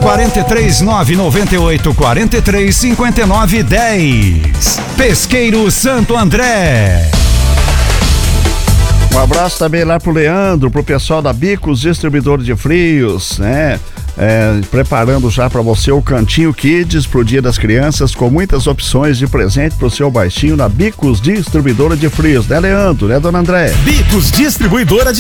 43 998 43 59 10. Pesqueiro Santo André. Um abraço também lá pro Leandro, pro pessoal da Bicos Distribuidora de Frios, né? Preparando já para você o Cantinho Kids pro Dia das Crianças, com muitas opções de presente pro seu baixinho na Bicos Distribuidora de Frios, né, Leandro? Né, dona André? Bicos Distribuidora de